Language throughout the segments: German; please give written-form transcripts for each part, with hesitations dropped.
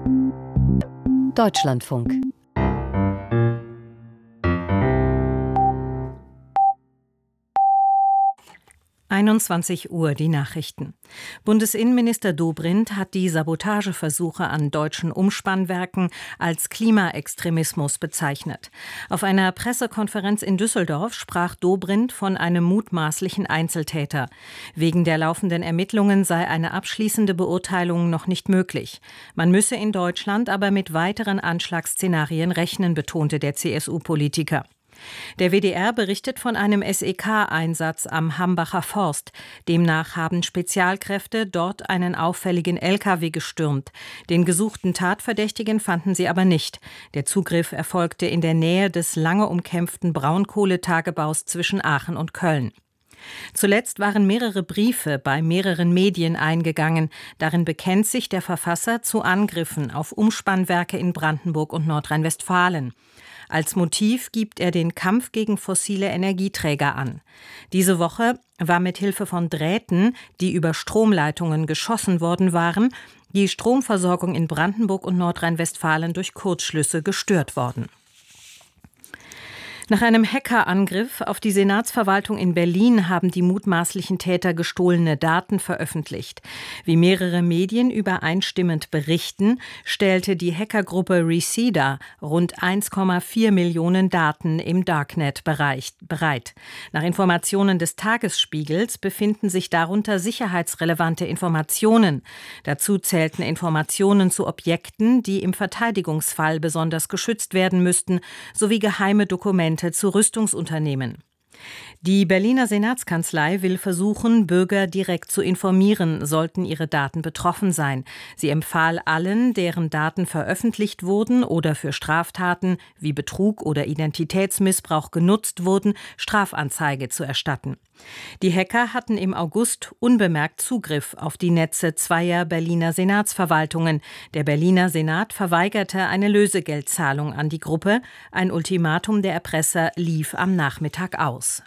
Deutschlandfunk. Uhr die Nachrichten. Bundesinnenminister Dobrindt hat die Sabotageversuche an deutschen Umspannwerken als Klimaextremismus bezeichnet. Auf einer Pressekonferenz in Düsseldorf sprach Dobrindt von einem mutmaßlichen Einzeltäter. Wegen der laufenden Ermittlungen sei eine abschließende Beurteilung noch nicht möglich. Man müsse in Deutschland aber mit weiteren Anschlagsszenarien rechnen, betonte der CSU-Politiker. Der WDR berichtet von einem SEK-Einsatz am Hambacher Forst. Demnach haben Spezialkräfte dort einen auffälligen LKW gestürmt. Den gesuchten Tatverdächtigen fanden sie aber nicht. Der Zugriff erfolgte in der Nähe des lange umkämpften Braunkohletagebaus zwischen Aachen und Köln. Zuletzt waren mehrere Briefe bei mehreren Medien eingegangen. Darin bekennt sich der Verfasser zu Angriffen auf Umspannwerke in Brandenburg und Nordrhein-Westfalen. Als Motiv gibt er den Kampf gegen fossile Energieträger an. Diese Woche war mit Hilfe von Drähten, die über Stromleitungen geschossen worden waren, die Stromversorgung in Brandenburg und Nordrhein-Westfalen durch Kurzschlüsse gestört worden. Nach einem Hackerangriff auf die Senatsverwaltung in Berlin haben die mutmaßlichen Täter gestohlene Daten veröffentlicht. Wie mehrere Medien übereinstimmend berichten, stellte die Hackergruppe Reseda rund 1,4 Millionen Daten im Darknet bereit. Nach Informationen des Tagesspiegels befinden sich darunter sicherheitsrelevante Informationen. Dazu zählten Informationen zu Objekten, die im Verteidigungsfall besonders geschützt werden müssten, sowie geheime Dokumente zu Rüstungsunternehmen. Die Berliner Senatskanzlei will versuchen, Bürger direkt zu informieren, sollten ihre Daten betroffen sein. Sie empfahl allen, deren Daten veröffentlicht wurden oder für Straftaten wie Betrug oder Identitätsmissbrauch genutzt wurden, Strafanzeige zu erstatten. Die Hacker hatten im August unbemerkt Zugriff auf die Netze zweier Berliner Senatsverwaltungen. Der Berliner Senat verweigerte eine Lösegeldzahlung an die Gruppe. Ein Ultimatum der Erpresser lief am Nachmittag aus.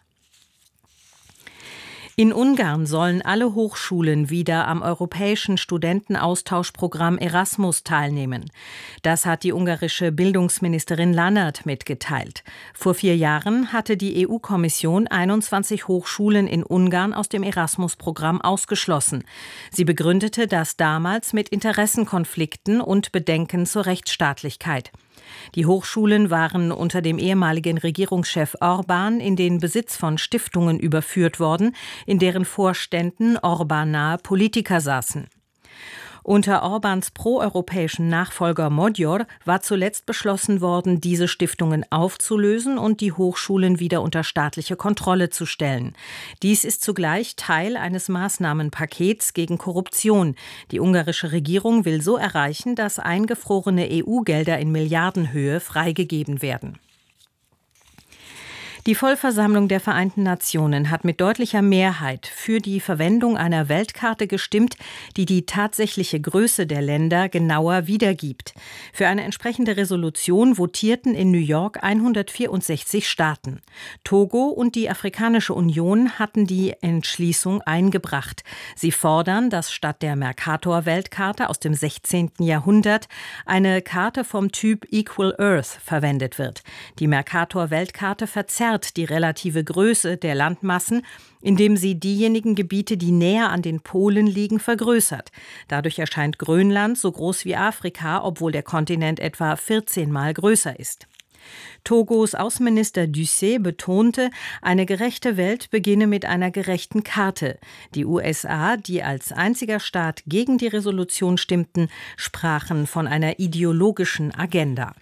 In Ungarn sollen alle Hochschulen wieder am europäischen Studentenaustauschprogramm Erasmus teilnehmen. Das hat die ungarische Bildungsministerin Lannert mitgeteilt. Vor 4 Jahren hatte die EU-Kommission 21 Hochschulen in Ungarn aus dem Erasmus-Programm ausgeschlossen. Sie begründete das damals mit Interessenkonflikten und Bedenken zur Rechtsstaatlichkeit. Die Hochschulen waren unter dem ehemaligen Regierungschef Orbán in den Besitz von Stiftungen überführt worden, in deren Vorständen Orbán-nahe Politiker saßen. Unter Orbáns proeuropäischen Nachfolger Magyar war zuletzt beschlossen worden, diese Stiftungen aufzulösen und die Hochschulen wieder unter staatliche Kontrolle zu stellen. Dies ist zugleich Teil eines Maßnahmenpakets gegen Korruption. Die ungarische Regierung will so erreichen, dass eingefrorene EU-Gelder in Milliardenhöhe freigegeben werden. Die Vollversammlung der Vereinten Nationen hat mit deutlicher Mehrheit für die Verwendung einer Weltkarte gestimmt, die die tatsächliche Größe der Länder genauer wiedergibt. Für eine entsprechende Resolution votierten in New York 164 Staaten. Togo und die Afrikanische Union hatten die Entschließung eingebracht. Sie fordern, dass statt der Mercator-Weltkarte aus dem 16. Jahrhundert eine Karte vom Typ Equal Earth verwendet wird. Die Mercator-Weltkarte verzerrt die relative Größe der Landmassen, indem sie diejenigen Gebiete, die näher an den Polen liegen, vergrößert. Dadurch erscheint Grönland so groß wie Afrika, obwohl der Kontinent etwa 14-mal größer ist. Togos Außenminister Ducé betonte, eine gerechte Welt beginne mit einer gerechten Karte. Die USA, die als einziger Staat gegen die Resolution stimmten, sprachen von einer ideologischen Agenda.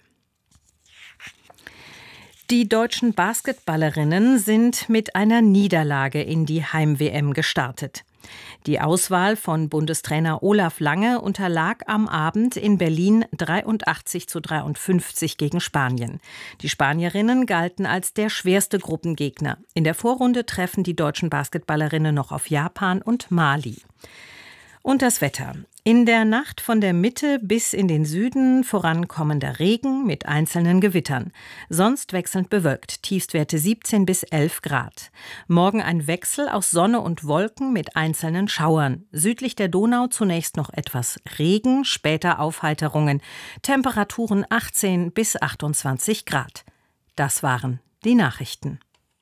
Die deutschen Basketballerinnen sind mit einer Niederlage in die Heim-WM gestartet. Die Auswahl von Bundestrainer Olaf Lange unterlag am Abend in Berlin 83:53 gegen Spanien. Die Spanierinnen galten als der schwerste Gruppengegner. In der Vorrunde treffen die deutschen Basketballerinnen noch auf Japan und Mali. Und das Wetter. In der Nacht von der Mitte bis in den Süden vorankommender Regen mit einzelnen Gewittern. Sonst wechselnd bewölkt, Tiefstwerte 17 bis 11 Grad. Morgen ein Wechsel aus Sonne und Wolken mit einzelnen Schauern. Südlich der Donau zunächst noch etwas Regen, später Aufheiterungen. Temperaturen 18 bis 28 Grad. Das waren die Nachrichten.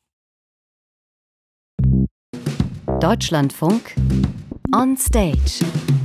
Deutschlandfunk on Stage.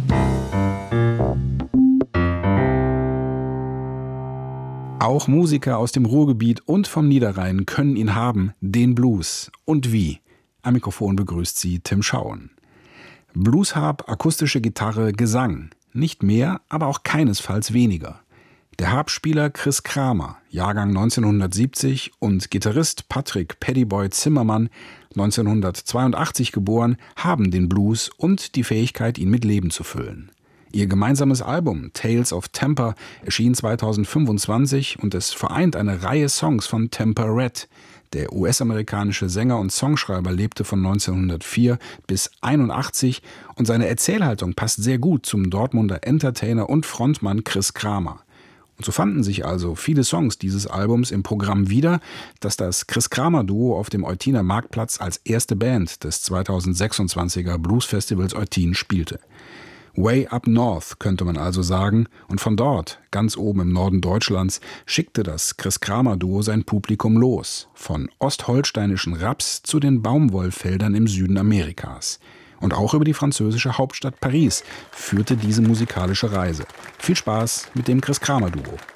Auch Musiker aus dem Ruhrgebiet und vom Niederrhein können ihn haben, den Blues. Und wie? Am Mikrofon begrüßt sie Tim Schauen. Bluesharp, akustische Gitarre, Gesang. Nicht mehr, aber auch keinesfalls weniger. Der Harpspieler Chris Kramer, Jahrgang 1970, und Gitarrist Patrick Paddyboy Zimmermann, 1982 geboren, haben den Blues und die Fähigkeit, ihn mit Leben zu füllen. Ihr gemeinsames Album Tales of Temper erschien 2025 und es vereint eine Reihe Songs von Temper Red. Der US-amerikanische Sänger und Songschreiber lebte von 1904 bis 1981 und seine Erzählhaltung passt sehr gut zum Dortmunder Entertainer und Frontmann Chris Kramer. Und so fanden sich also viele Songs dieses Albums im Programm wieder, das das Chris-Kramer-Duo auf dem Eutiner Marktplatz als erste Band des 2026er Bluesfestivals Eutin spielte. Way Up North könnte man also sagen, und von dort, ganz oben im Norden Deutschlands, schickte das Chris-Kramer-Duo sein Publikum los, von ostholsteinischen Raps zu den Baumwollfeldern im Süden Amerikas. Und auch über die französische Hauptstadt Paris führte diese musikalische Reise. Viel Spaß mit dem Chris-Kramer-Duo.